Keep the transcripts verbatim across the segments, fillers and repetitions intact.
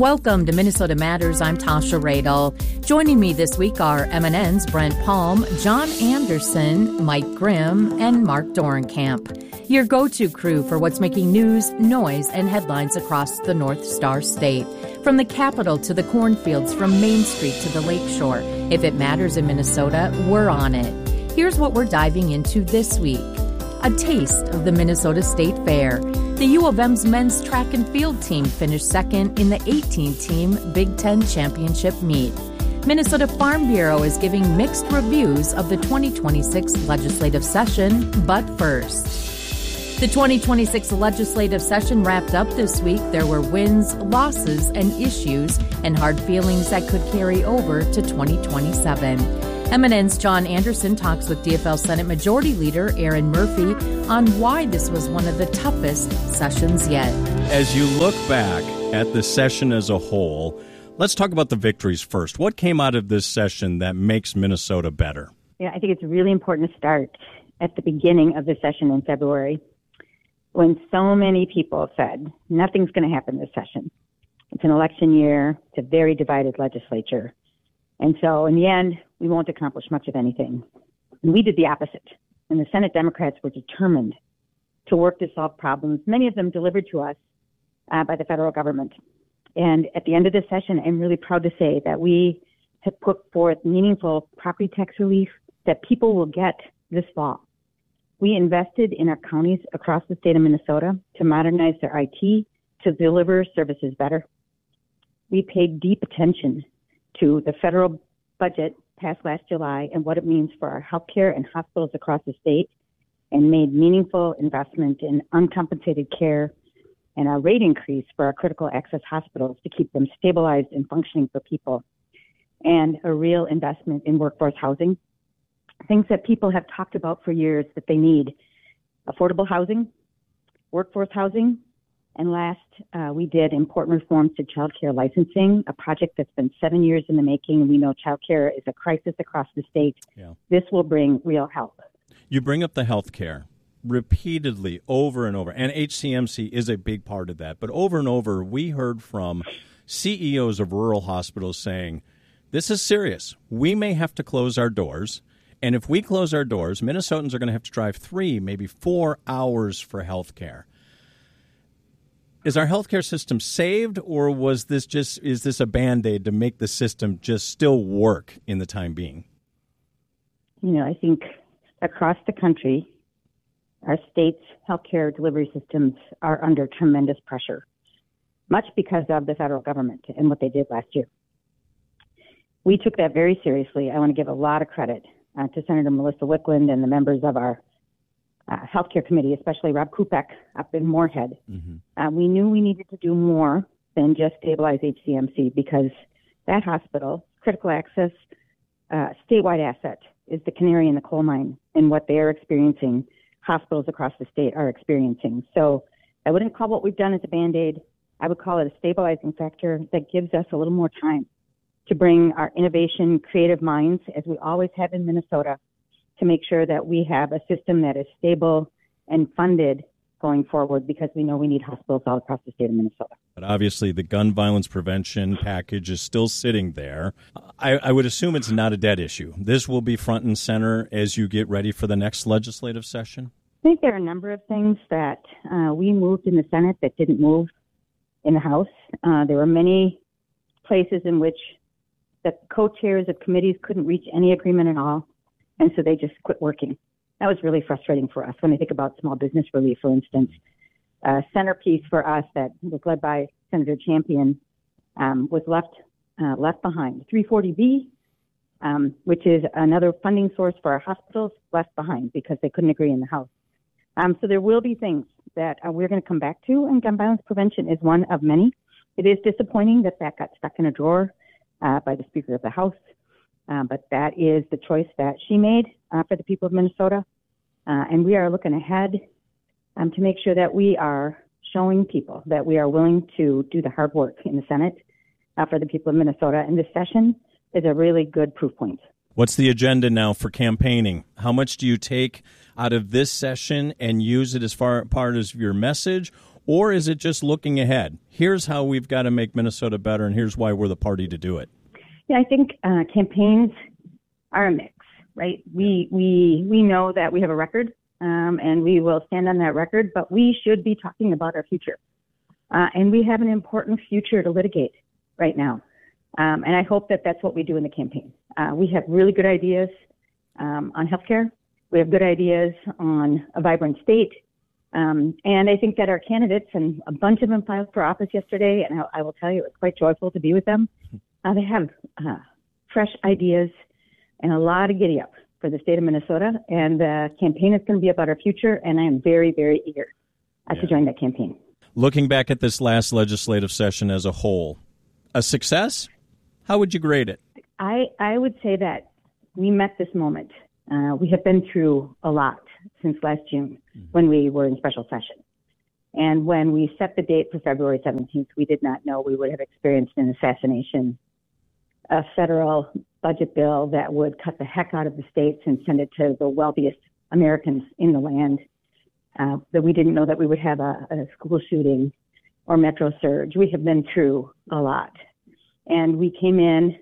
Welcome to Minnesota Matters. I'm Tasha Radel. Joining me this week are M N N's Brent Palm, John Anderson, Mike Grimm, and Mark Dorenkamp. Your go-to crew for what's making news, noise, and headlines across the North Star State. From the Capitol to the cornfields, from Main Street to the Lakeshore. If it matters in Minnesota, we're on it. Here's what we're diving into this week. A taste of the Minnesota State Fair. The U of M's men's track and field team finished second in the eighteen-team Big Ten Championship meet. Minnesota Farm Bureau is giving mixed reviews of the twenty twenty-six legislative session, but first. The twenty twenty-six legislative session wrapped up this week. There were wins, losses, and issues, and hard feelings that could carry over to twenty twenty-seven. M N N's John Anderson talks with D F L Senate Majority Leader Erin Murphy on why this was one of the toughest sessions yet. As you look back at the session as a whole, let's talk about the victories first. What came out of this session that makes Minnesota better? Yeah, I think it's really important to start at the beginning of the session in February, when so many people said, nothing's going to happen this session. It's an election year. It's a very divided legislature. And so in the end, we won't accomplish much of anything. And we did the opposite. And the Senate Democrats were determined to work to solve problems, many of them delivered to us uh, by the federal government. And at the end of this session, I'm really proud to say that we have put forth meaningful property tax relief that people will get this fall. We invested in our counties across the state of Minnesota to modernize their I T, to deliver services better. We paid deep attention to the federal budget passed last July and what it means for our healthcare and hospitals across the state, and made meaningful investment in uncompensated care and a rate increase for our critical access hospitals to keep them stabilized and functioning for people, and a real investment in workforce housing, things that people have talked about for years that they need: affordable housing, workforce housing. And last, uh, we did important reforms to child care licensing, a project that's been seven years in the making. We know child care is a crisis across the state. Yeah. This will bring real help. You bring up the health care repeatedly over and over, and H C M C is a big part of that. But over and over, we heard from C E Os of rural hospitals saying, this is serious. We may have to close our doors. And if we close our doors, Minnesotans are going to have to drive three, maybe four hours for health care. Is our healthcare system saved, or was this just is this a Band-Aid to make the system just still work in the time being? You know, I think across the country, our state's healthcare delivery systems are under tremendous pressure, much because of the federal government and what they did last year. We took that very seriously. I want to give a lot of credit uh, to Senator Melissa Wickland and the members of our Uh, healthcare committee, especially Rob Kupek up in Moorhead. Mm-hmm. Uh, we knew we needed to do more than just stabilize H C M C, because that hospital, critical access, uh, statewide asset, is the canary in the coal mine, and what they are experiencing, hospitals across the state are experiencing. So I wouldn't call what we've done as a Band-Aid. I would call it a stabilizing factor that gives us a little more time to bring our innovation, creative minds, as we always have in Minnesota, to make sure that we have a system that is stable and funded going forward, because we know we need hospitals all across the state of Minnesota. But obviously the gun violence prevention package is still sitting there. I, I would assume it's not a dead issue. This will be front and center as you get ready for the next legislative session? I think there are a number of things that uh, we moved in the Senate that didn't move in the House. Uh, there were many places in which the co-chairs of committees couldn't reach any agreement at all. And so they just quit working. That was really frustrating for us. When I think about small business relief, for instance, a centerpiece for us that was led by Senator Champion um, was left uh, left behind. three forty B, um, which is another funding source for our hospitals, left behind because they couldn't agree in the House. Um, so there will be things that uh, we're going to come back to, and gun violence prevention is one of many. It is disappointing that that got stuck in a drawer uh, by the Speaker of the House. Uh, but that is the choice that she made uh, for the people of Minnesota. Uh, and we are looking ahead um, to make sure that we are showing people that we are willing to do the hard work in the Senate uh, for the people of Minnesota. And this session is a really good proof point. What's the agenda now for campaigning? How much do you take out of this session and use it as far part of your message? Or is it just looking ahead? Here's how we've got to make Minnesota better, and here's why we're the party to do it. Yeah, I think uh, campaigns are a mix, right? We we we know that we have a record, um, and we will stand on that record, but we should be talking about our future. Uh, and we have an important future to litigate right now. Um, and I hope that that's what we do in the campaign. Uh, we have really good ideas um, on healthcare. We have good ideas on a vibrant state. Um, and I think that our candidates, and a bunch of them filed for office yesterday, and I, I will tell you, it's quite joyful to be with them. Uh, they have uh, fresh ideas and a lot of giddy up for the state of Minnesota. And the campaign is going to be about our future, and I am very, very eager uh, yeah. to join that campaign. Looking back at this last legislative session as a whole, a success? How would you grade it? I, I would say that we met this moment. Uh, we have been through a lot since last June mm-hmm. when we were in special session. And when we set the date for February seventeenth, we did not know we would have experienced an assassination, a federal budget bill that would cut the heck out of the states and send it to the wealthiest Americans in the land, uh, that we didn't know that we would have a, a school shooting or metro surge. We have been through a lot. And we came in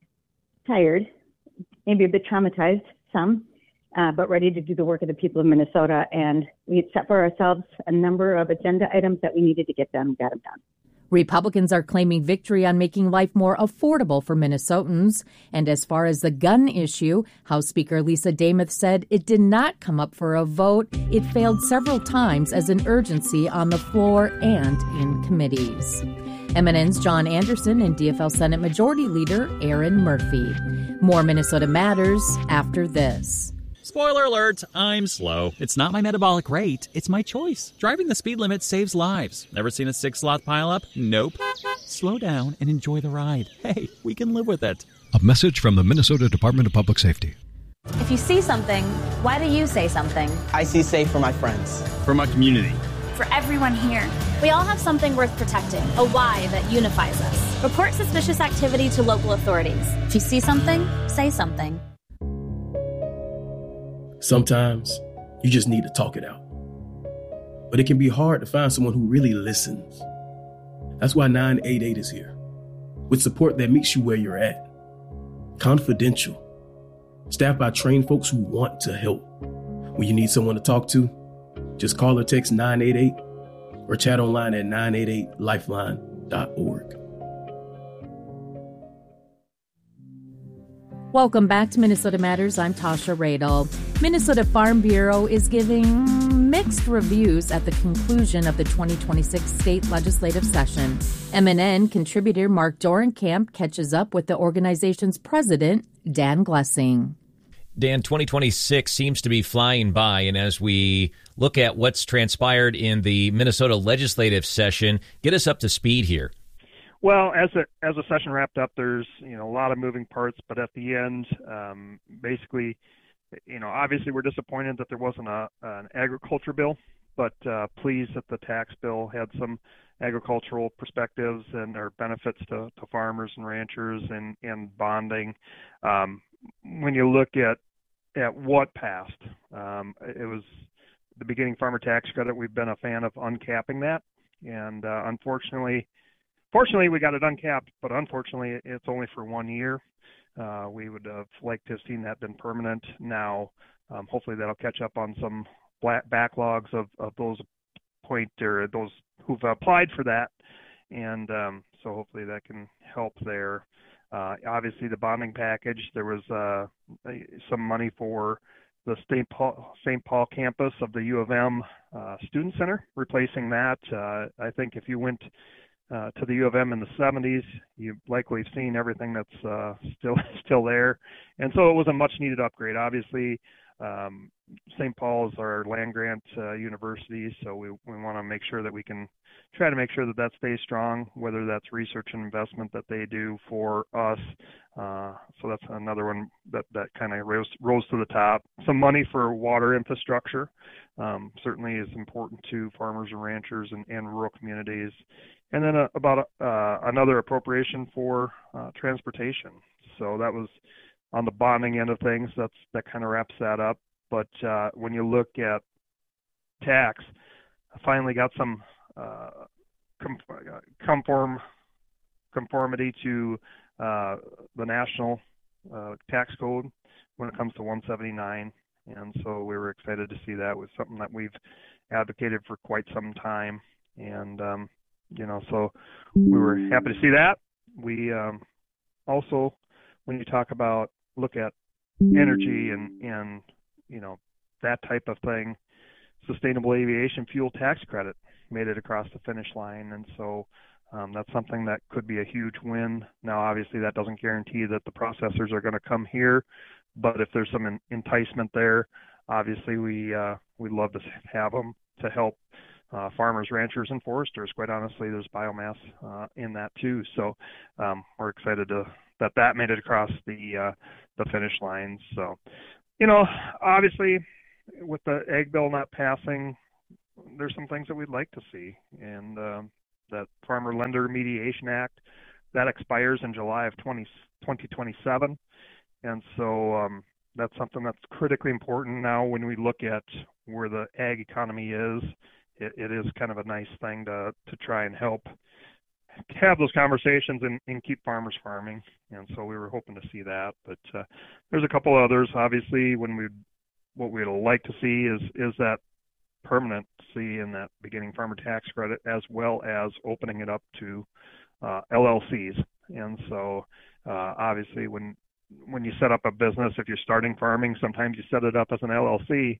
tired, maybe a bit traumatized, some, uh, but ready to do the work of the people of Minnesota. And we had set for ourselves a number of agenda items that we needed to get done. We got them done. Republicans are claiming victory on making life more affordable for Minnesotans. And as far as the gun issue, House Speaker Lisa Demuth said it did not come up for a vote. It failed several times as an urgency on the floor and in committees. M N N's John Anderson and D F L Senate Majority Leader Aaron Murphy. More Minnesota Matters after this. Spoiler alert, I'm slow. It's not my metabolic rate, it's my choice. Driving the speed limit saves lives. Never seen a six-slot pileup? Nope. Slow down and enjoy the ride. Hey, we can live with it. A message from the Minnesota Department of Public Safety. If you see something, why do you say something? I see safe for my friends. For my community. For everyone here. We all have something worth protecting, a why that unifies us. Report suspicious activity to local authorities. If you see something, say something. Sometimes you just need to talk it out. But it can be hard to find someone who really listens. That's why nine eight eight is here, with support that meets you where you're at. Confidential. Staffed by trained folks who want to help. When you need someone to talk to, just call or text nine eight eight or chat online at nine eight eight lifeline dot org. Welcome back to Minnesota Matters. I'm Tasha Radel. Minnesota Farm Bureau is giving mixed reviews at the conclusion of the twenty twenty-six state legislative session. M N N contributor Mark Dorenkamp catches up with the organization's president, Dan Glessing. Dan, twenty twenty-six seems to be flying by, and as we look at what's transpired in the Minnesota legislative session, get us up to speed here. Well, as a as a session wrapped up, there's you know a lot of moving parts, but at the end, um, basically, you know, obviously we're disappointed that there wasn't a an agriculture bill, but uh, pleased that the tax bill had some agricultural perspectives and or benefits to, to farmers and ranchers and, and bonding. Um, when you look at at what passed, um, it was the beginning farmer tax credit. We've been a fan of uncapping that, and uh, unfortunately. Fortunately, we got it uncapped, but unfortunately, it's only for one year. Uh, we would have liked to have seen that been permanent. Now, um, hopefully, that'll catch up on some black backlogs of, of those point or those who've applied for that, and um, so hopefully that can help there. Uh, obviously, the bonding package. There was uh, some money for the Saint Paul Saint Paul campus of the U of M uh, Student Center, replacing that. Uh, I think if you went Uh, to the U of M in the seventies, you've likely seen everything that's uh, still still there, and so it was a much-needed upgrade. Obviously, um, Saint Paul's our land-grant uh, university, so we, we want to make sure that we can try to make sure that that stays strong, whether that's research and investment that they do for us. Uh, so that's another one that, that kind of rose, rose to the top. Some money for water infrastructure um, certainly is important to farmers and ranchers and, and rural communities. And then uh, about uh, another appropriation for uh, transportation. So that was on the bonding end of things. That's that kind of wraps that up. But uh, when you look at tax, I finally got some uh, com- conform conformity to uh, the national uh, tax code when it comes to one seventy-nine. And so we were excited to see that. It was something that we've advocated for quite some time. And, um, you know, so we were happy to see that. We um, also, when you talk about, look at energy and, and, you know, that type of thing, sustainable aviation fuel tax credit made it across the finish line. And so um, that's something that could be a huge win. Now, obviously, that doesn't guarantee that the processors are going to come here, but if there's some enticement there, obviously we uh, we'd love to have them to help uh, farmers, ranchers, and foresters. Quite honestly, there's biomass uh, in that too. So um, we're excited to that that made it across the uh, the finish line. So, you know, obviously, with the ag bill not passing, there's some things that we'd like to see, and uh, that Farmer Lender Mediation Act that expires in July of twenty twenty-seven. And so um, that's something that's critically important now when we look at where the ag economy is. It, it is kind of a nice thing to to try and help have those conversations and, and keep farmers farming. And so we were hoping to see that. But uh, there's a couple others. Obviously, when we what we'd like to see is is that permanency in that beginning farmer tax credit, as well as opening it up to uh, L L Cs. And so uh, obviously when when you set up a business, if you're starting farming, sometimes you set it up as an L L C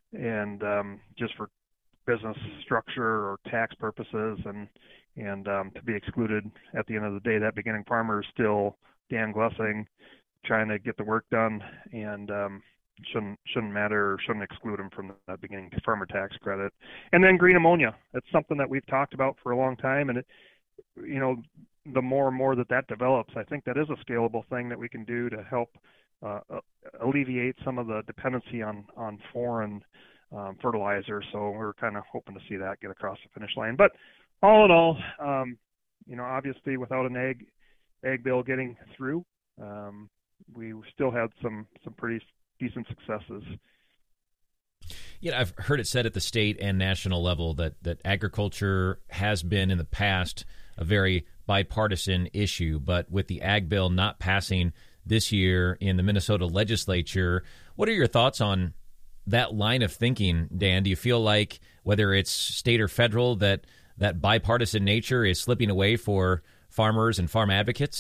and um, just for business structure or tax purposes, and and um, to be excluded at the end of the day. That beginning farmer is still Dan Glessing trying to get the work done, and um, shouldn't shouldn't matter or shouldn't exclude him from that beginning farmer tax credit. And then green ammonia. It's something that we've talked about for a long time, and it, you know, the more and more that that develops, I think that is a scalable thing that we can do to help uh, alleviate some of the dependency on, on foreign um, fertilizer. So we're kind of hoping to see that get across the finish line. But all in all, um, you know, obviously without an ag, ag bill getting through, um, we still had some, some pretty decent successes. You know, I've heard it said at the state and national level that, that agriculture has been in the past a very bipartisan issue, but with the ag bill not passing this year in the Minnesota legislature, what are your thoughts on that line of thinking, Dan? Do you feel like, whether it's state or federal, that that bipartisan nature is slipping away for farmers and farm advocates?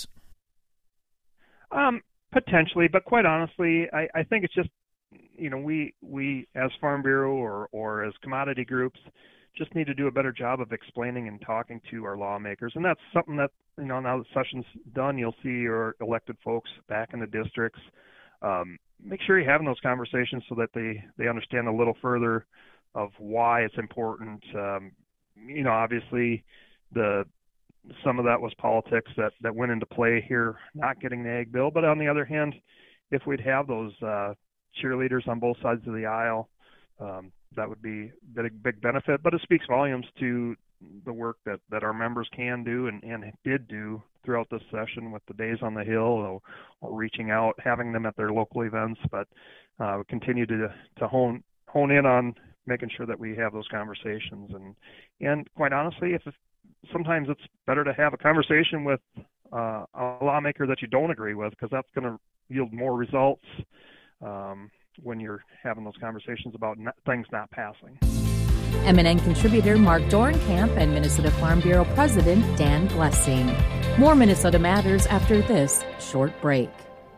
Um, potentially, but quite honestly, I, I think it's just, you know, we we as Farm Bureau or or as commodity groups just need to do a better job of explaining and talking to our lawmakers. And that's something that, you know, now the session's done, you'll see your elected folks back in the districts. Um, make sure you're having those conversations so that they, they understand a little further of why it's important. Um, you know, obviously the some of that was politics that, that went into play here, not getting the ag bill. But on the other hand, if we'd have those uh, cheerleaders on both sides of the aisle, um, that would be a big, big benefit. But it speaks volumes to the work that, that our members can do and, and did do throughout this session with the Days on the Hill, or, or reaching out, having them at their local events. But uh, we continue to to hone hone in on making sure that we have those conversations. And and quite honestly, if sometimes it's better to have a conversation with uh, a lawmaker that you don't agree with, because that's going to yield more results um, when you're having those conversations about not, things not passing. M N N contributor Mark Dorenkamp and Minnesota Farm Bureau President Dan Glessing. More Minnesota Matters after this short break.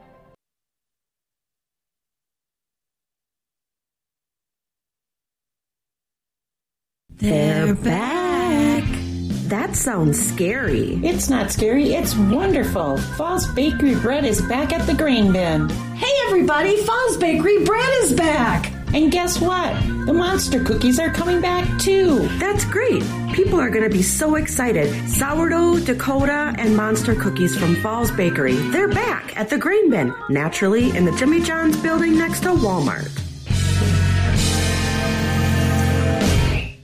They're back. That sounds scary. It's not scary. It's wonderful. Falls Bakery Bread is back at the grain bin. Hey, everybody. Falls Bakery Bread is back. And guess what? The Monster Cookies are coming back, too. That's great. People are going to be so excited. Sourdough, Dakota, and Monster Cookies from Falls Bakery. They're back at the grain bin, naturally in the Jimmy John's building next to Walmart.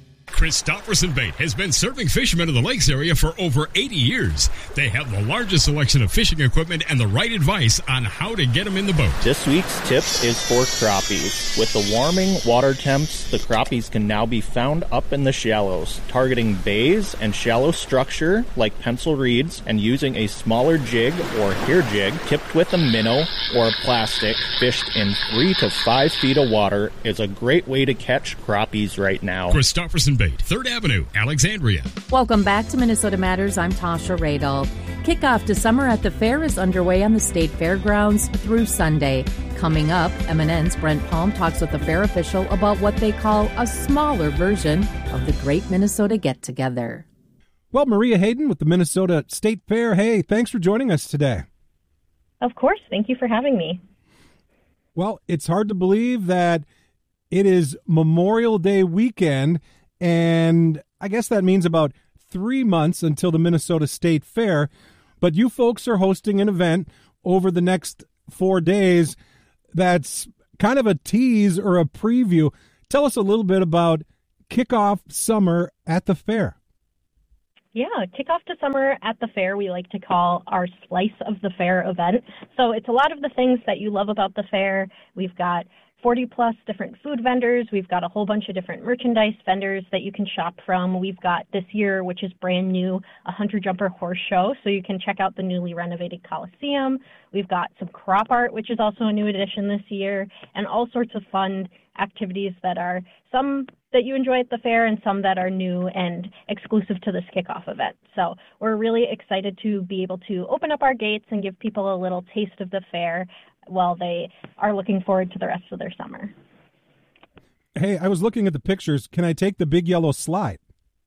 Christofferson Bait has been serving fishermen in the lakes area for over eighty years. They have the largest selection of fishing equipment and the right advice on how to get them in the boat. This week's tip is for crappies. With the warming water temps, the crappies can now be found up in the shallows, targeting bays and shallow structure like pencil reeds and using a smaller jig or hair jig tipped with a minnow or a plastic fished in three to five feet of water is a great way to catch crappies right now. Christofferson Bait, third Avenue, Alexandria. Welcome back to Minnesota Matters. I'm Tasha Radel. Kickoff to summer at the fair is underway on the state fairgrounds through Sunday. Coming up, M N N's Brent Palm talks with a fair official about what they call a smaller version of the Great Minnesota Get-Together. Well, Maria Hayden with the Minnesota State Fair. Hey, thanks for joining us today. Of course. Thank you for having me. Well, it's hard to believe that it is Memorial Day weekend, and I guess that means about three months until the Minnesota State Fair. But you folks are hosting an event over the next four days that's kind of a tease or a preview. Tell us a little bit about Kickoff Summer at the Fair. Yeah, Kickoff to Summer at the Fair, we like to call our Slice of the Fair event. So it's a lot of the things that you love about the fair. We've got forty plus different food vendors. We've got a whole bunch of different merchandise vendors that you can shop from. We've got this year, which is brand new, a Hunter Jumper Horse Show, so you can check out the newly renovated Coliseum. We've got some crop art, which is also a new addition this year, and all sorts of fun activities that are some that you enjoy at the fair and some that are new and exclusive to this kickoff event. So we're really excited to be able to open up our gates and give people a little taste of the fair while they are looking forward to the rest of their summer. Hey, I was looking at the pictures. Can I take the big yellow slide?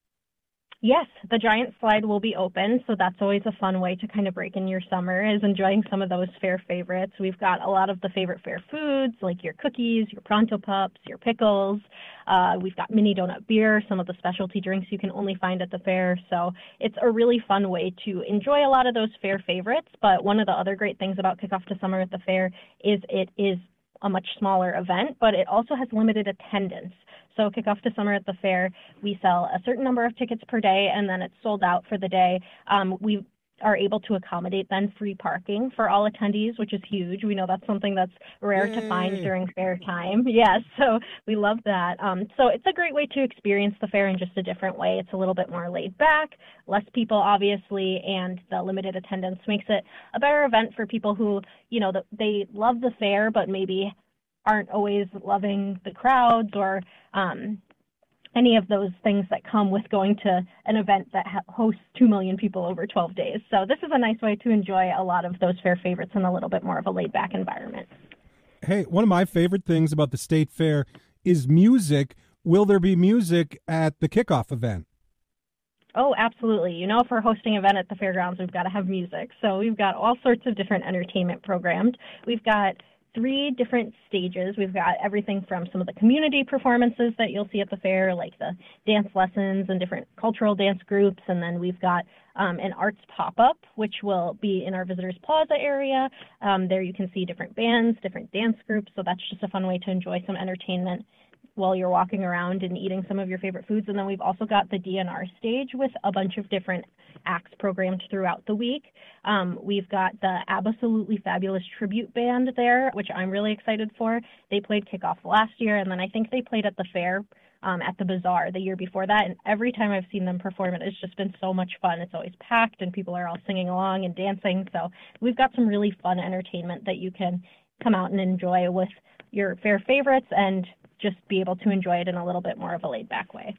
Yes, the giant slide will be open, so that's always a fun way to kind of break in your summer, is enjoying some of those fair favorites. We've got a lot of the favorite fair foods, like your cookies, your Pronto Pups, your pickles. Uh, we've got mini donut beer, some of the specialty drinks you can only find at the fair. So it's a really fun way to enjoy a lot of those fair favorites. But one of the other great things about Kickoff to Summer at the fair is it is a much smaller event, but it also has limited attendance. So Kickoff to Summer at the fair, we sell a certain number of tickets per day, and then it's sold out for the day. Um, we are able to accommodate then free parking for all attendees, which is huge. We know that's something that's rare Yay. to find during fair time. Yes, so we love that. Um, so it's a great way to experience the fair in just a different way. It's a little bit more laid back, less people obviously, and the limited attendance makes it a better event for people who, you know, they love the fair, but maybe aren't always loving the crowds or um, any of those things that come with going to an event that ha- hosts two million people over twelve days. So this is a nice way to enjoy a lot of those fair favorites in a little bit more of a laid-back environment. Hey, one of my favorite things about the State Fair is music. Will there be music at the kickoff event? Oh, absolutely. You know, if we're hosting an event at the fairgrounds, we've got to have music. So we've got all sorts of different entertainment programs. We've got three different stages. We've got everything from some of the community performances that you'll see at the fair, like the dance lessons and different cultural dance groups. And then we've got um, an arts pop-up, which will be in our Visitors Plaza area. Um, there you can see different bands, different dance groups. So that's just a fun way to enjoy some entertainment while you're walking around and eating some of your favorite foods. And then we've also got the D N R stage with a bunch of different acts programmed throughout the week. Um, we've got the Absolutely Fabulous Tribute Band there, which I'm really excited for. They played kickoff last year, and then I think they played at the fair um, at the Bazaar the year before that. And every time I've seen them perform it, it's just been so much fun. It's always packed, and people are all singing along and dancing. So we've got some really fun entertainment that you can come out and enjoy with your fair favorites and just be able to enjoy it in a little bit more of a laid-back way.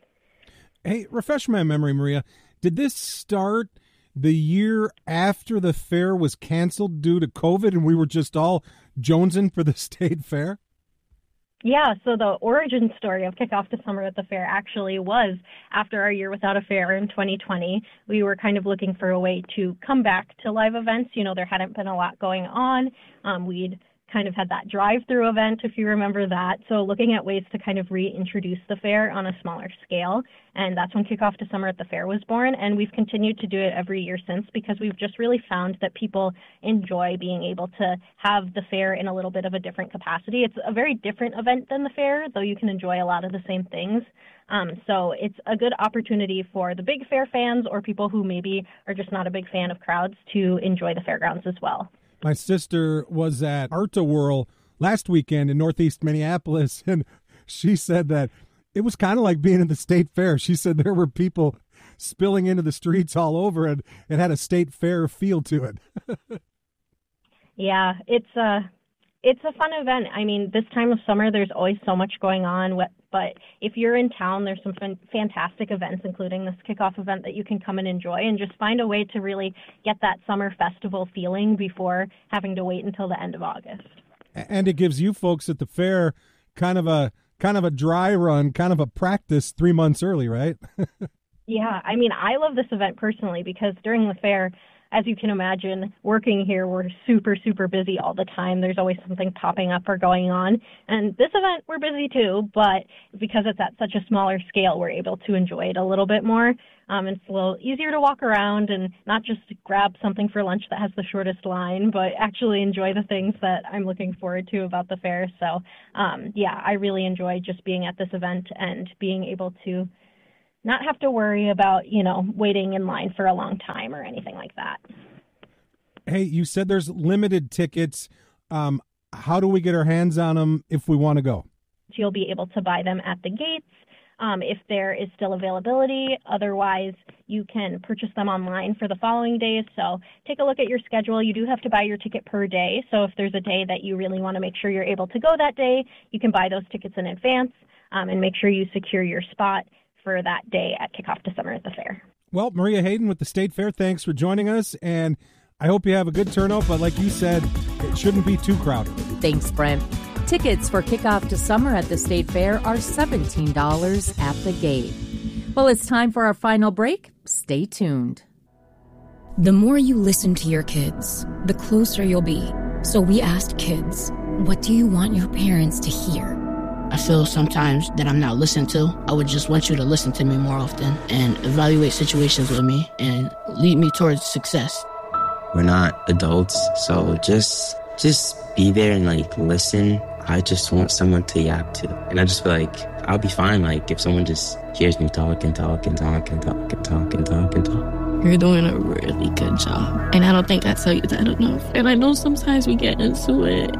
Hey, refresh my memory, Maria. Did this start the year after the fair was canceled due to COVID and we were just all jonesing for the state fair? Yeah, so the origin story of Kickoff to Summer at the fair actually was after our year without a fair in twenty twenty. We were kind of looking for a way to come back to live events. You know, there hadn't been a lot going on. Um, we'd kind of had that drive-through event, if you remember that. So looking at ways to kind of reintroduce the fair on a smaller scale. And that's when Kickoff to Summer at the Fair was born. And we've continued to do it every year since, because we've just really found that people enjoy being able to have the fair in a little bit of a different capacity. It's a very different event than the fair, though you can enjoy a lot of the same things. Um, so it's a good opportunity for the big fair fans or people who maybe are just not a big fan of crowds to enjoy the fairgrounds as well. My sister was at Arta Whirl last weekend in Northeast Minneapolis, and she said that it was kind of like being in the state fair. She said there were people spilling into the streets all over, and it had a state fair feel to it. Yeah, it's a, it's a fun event. I mean, this time of summer, there's always so much going on, but if you're in town, there's some fun, fantastic events, including this kickoff event that you can come and enjoy, and just find a way to really get that summer festival feeling before having to wait until the end of August. And it gives you folks at the fair kind of a kind of a dry run, kind of a practice three months early, right? Yeah, I mean, I love this event personally because during the fair, as you can imagine, working here, we're super, super busy all the time. There's always something popping up or going on. And this event, we're busy too, but because it's at such a smaller scale, we're able to enjoy it a little bit more. Um, it's a little easier to walk around and not just grab something for lunch that has the shortest line, but actually enjoy the things that I'm looking forward to about the fair. So, um, yeah, I really enjoy just being at this event and being able to not have to worry about, you know, waiting in line for a long time or anything like that. Hey, you said there's limited tickets. Um, how do we get our hands on them if we want to go? You'll be able to buy them at the gates um, if there is still availability. Otherwise, you can purchase them online for the following days. So take a look at your schedule. You do have to buy your ticket per day. So if there's a day that you really want to make sure you're able to go that day, you can buy those tickets in advance um, and make sure you secure your spot for that day at Kickoff to Summer at the fair. Well, Maria Hayden with the State Fair, thanks for joining us, and I hope you have a good turnout, but like you said, it shouldn't be too crowded. Thanks, Brent. Tickets for Kickoff to Summer at the State Fair are seventeen dollars at the gate. Well, it's time for our final break. Stay tuned. The more you listen to your kids, the closer you'll be. So we asked kids, what do you want your parents to hear? I feel sometimes that I'm not listened to. I would just want you to listen to me more often and evaluate situations with me and lead me towards success. We're not adults, so just just be there and, like, listen. I just want someone to yap to. And I just feel like I'll be fine, like, if someone just hears me talk and talk and talk and talk and talk and talk and talk. You're doing a really good job. And I don't think I tell you that enough. And I know sometimes we get into it,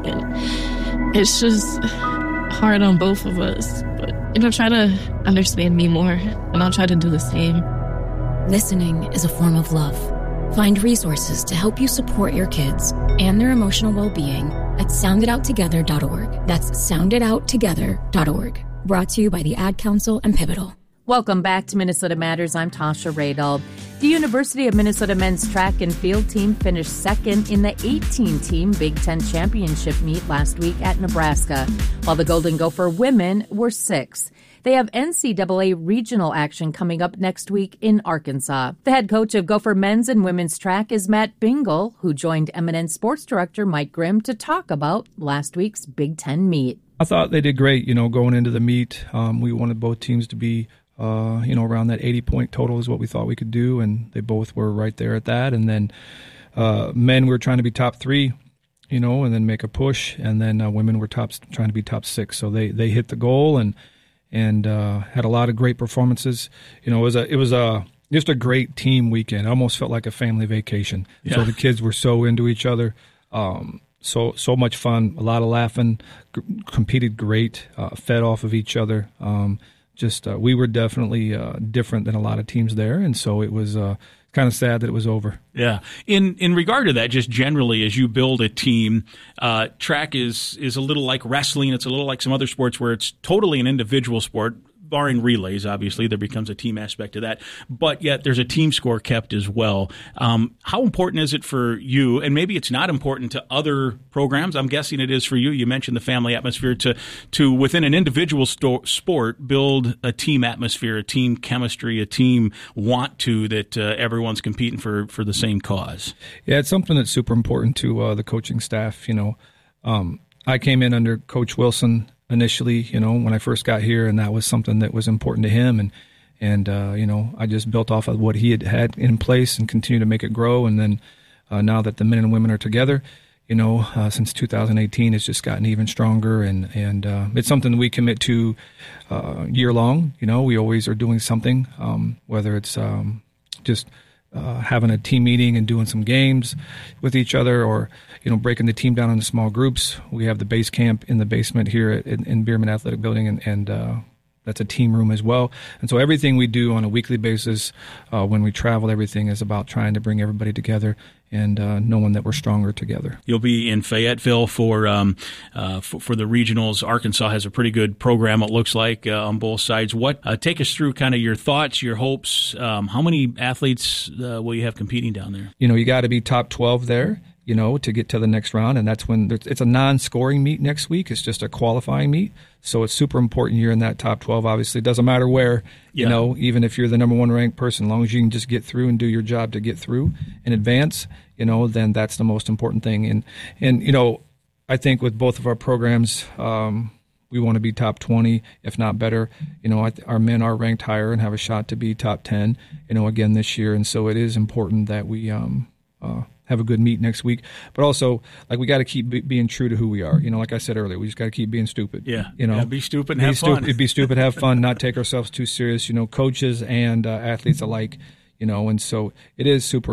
and it's just hard on both of us, but you know, try to understand me more, and I'll try to do the same. Listening is a form of love. Find resources to help you support your kids and their emotional well-being at sound it out together dot org. That's sound it out together dot org. Brought to you by the Ad Council and Pivotal. Welcome back to Minnesota Matters. I'm Tasha Radel. The University of Minnesota men's track and field team finished second in the eighteen-team Big Ten championship meet last week at Nebraska, while the Golden Gopher women were sixth. They have N C double A regional action coming up next week in Arkansas. The head coach of Gopher men's and women's track is Matt Bingle, who joined M and N sports director Mike Grimm to talk about last week's Big Ten meet. I thought they did great, you know, going into the meet. Um, we wanted both teams to be Uh, you know, around that eighty-point total is what we thought we could do, and they both were right there at that. And then uh, men were trying to be top three, you know, and then make a push, and then uh, women were top trying to be top six. So they, they hit the goal and and uh, had a lot of great performances. You know, it was a it was a just a great team weekend. It almost felt like a family vacation. Yeah. So the kids were so into each other. Um, so so much fun, a lot of laughing, g- competed great, uh, fed off of each other. Um, Just uh, we were definitely uh, different than a lot of teams there, and so it was uh, kind of sad that it was over. Yeah. In in regard to that, just generally, as you build a team, uh, track is is a little like wrestling. It's a little like some other sports where it's totally an individual sport. Barring relays, obviously, there becomes a team aspect to that. But yet there's a team score kept as well. Um, how important is it for you, and maybe it's not important to other programs, I'm guessing it is for you. You mentioned the family atmosphere, to, to within an individual sto- sport, build a team atmosphere, a team chemistry, a team want to, that uh, everyone's competing for, for the same cause. Yeah, it's something that's super important to uh, the coaching staff, you know. Um, I came in under Coach Wilson initially, you know, when I first got here, and that was something that was important to him. And, and uh, you know, I just built off of what he had had in place and continued to make it grow. And then uh, now that the men and women are together, you know, uh, since two thousand eighteen, it's just gotten even stronger. And, and uh, it's something that we commit to uh, year long. You know, we always are doing something, um, whether it's um, just uh, having a team meeting and doing some games with each other, or, you know, breaking the team down into small groups. We have the base camp in the basement here at, in, in Bierman Athletic Building, and, and uh, that's a team room as well. And so everything we do on a weekly basis, uh, when we travel, everything is about trying to bring everybody together and uh, knowing that we're stronger together. You'll be in Fayetteville for um, uh, for, for the regionals. Arkansas has a pretty good program, it looks like, uh, on both sides. What uh, take us through kind of your thoughts, your hopes. Um, how many athletes uh, will you have competing down there? You know, you got to be top twelve there, you know, to get to the next round. And that's when it's a non-scoring meet next week. It's just a qualifying meet. So it's super important you're in that top twelve. Obviously, it doesn't matter where, you yeah. know, even if you're the number one ranked person, as long as you can just get through and do your job to get through and advance, you know, then that's the most important thing. And, and you know, I think with both of our programs, um, we want to be top twenty, if not better. You know, our men are ranked higher and have a shot to be top ten, you know, again this year. And so it is important that we um, uh, have a good meet next week. But also, like, we got to keep be- being true to who we are. You know, like I said earlier, we just got to keep being stupid. Yeah. You know, yeah, be stupid and be have stu- fun. Be stupid, have fun, not take ourselves too serious, you know, coaches and uh, athletes alike, you know, and so it is super